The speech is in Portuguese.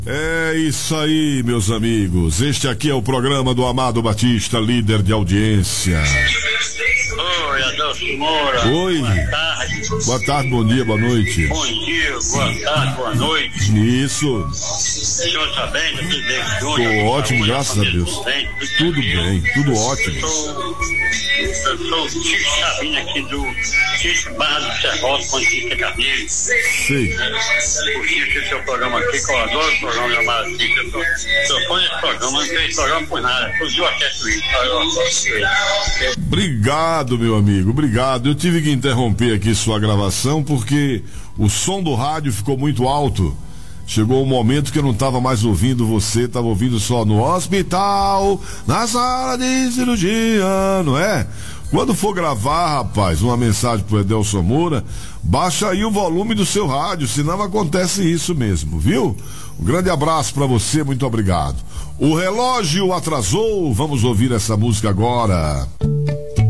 É isso aí, meus amigos. Este aqui é o programa do Amado Batista, líder de audiência. Oi, Adolfo Moura. Oi. Boa tarde. Boa tarde, bom dia, boa noite. Bom dia, boa tarde, boa noite. Isso. O senhor está bem? Tudo bem? Tô ótimo, graças a Deus. Tudo bem, tudo ótimo. Eu sou o Chico Sabino aqui do Chico Barra do Serrote, quando fica Carneiro. Sei. Curti esse seu programa aqui, que eu adoro o programa do Amado Batista. Eu fã desse programa, não tenho programa por nada. Todo dia eu acesso isso. Obrigado, meu amigo, obrigado. Eu tive que interromper aqui sua gravação porque o som do rádio ficou muito alto. Chegou um momento que eu não estava mais ouvindo você, estava ouvindo só no hospital, na sala de cirurgia, não é? Quando for gravar, rapaz, uma mensagem pro Edelson Moura, baixa aí o volume do seu rádio, senão acontece isso mesmo, viu? Um grande abraço para você, muito obrigado. O relógio atrasou, vamos ouvir essa música agora.